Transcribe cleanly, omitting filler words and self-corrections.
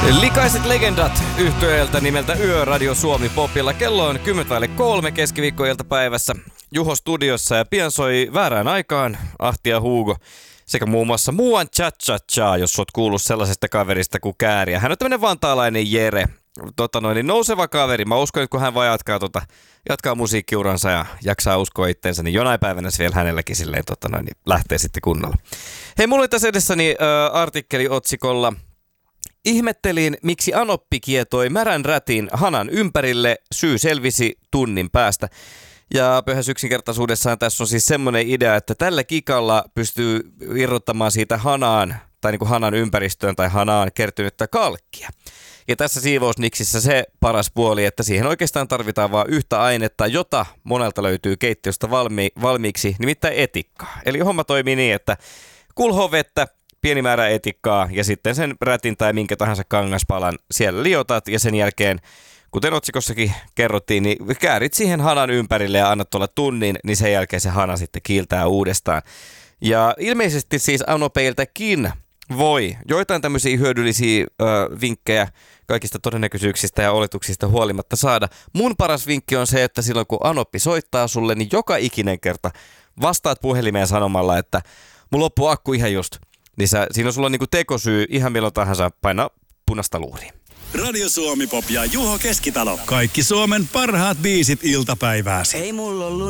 Likaiset legendat yhtyeeltä nimeltä Yö Radio Suomi Popilla. Kello on 10:03 keskiviikkoiltapäivässä Juho studiossa ja pian soi väärään aikaan Ahti ja Hugo sekä muun muassa Muan Cha-Cha-Cha, jos oot kuullut sellaisesta kaverista kuin Kääriä. Hän on tämmönen vantaalainen Jere, nouseva kaveri. Mä uskon, että kun hän vaan jatkaa musiikkiuransa ja jaksaa uskoa itteensä, niin jonain päivänä se vielä hänelläkin silleen lähtee sitten kunnolla. Hei, mulla oli tässä edessäni artikkeli otsikolla "Ihmettelin, miksi Anoppi kietoi märän rätin hanan ympärille, syy selvisi tunnin päästä." Ja pöhäs yksinkertaisuudessaan tässä on siis semmoinen idea, että tällä kikalla pystyy irrottamaan siitä hanaan, tai niin kuin hanan ympäristöön tai hanaan kertynyttä kalkkia. Ja tässä siivousniksissä se paras puoli, että siihen oikeastaan tarvitaan vain yhtä ainetta, jota monelta löytyy keittiöstä valmiiksi, nimittäin etikkaa. Eli homma toimii niin, että kulhoo vettä, pieni määrä etikkaa ja sitten sen rätin tai minkä tahansa kangaspalan siellä liotat ja sen jälkeen, kuten otsikossakin kerrottiin, niin käärit siihen hanan ympärille ja annat tuolla tunnin, niin sen jälkeen se hana sitten kiiltää uudestaan. Ja ilmeisesti siis Anopeiltakin voi joitain tämmöisiä hyödyllisiä vinkkejä kaikista todennäköisyyksistä ja oletuksista huolimatta saada. Mun paras vinkki on se, että silloin kun Anoppi soittaa sulle, niin joka ikinen kerta vastaat puhelimeen sanomalla, että mun loppuu akku ihan just. Niin siinä on sulla niinku tekosyy ihan milloin tahansa painaa punaista luuriin. Radio Suomi Pop ja Juho Keskitalo. Kaikki Suomen parhaat biisit iltapäivääsi. Ei mulla ollut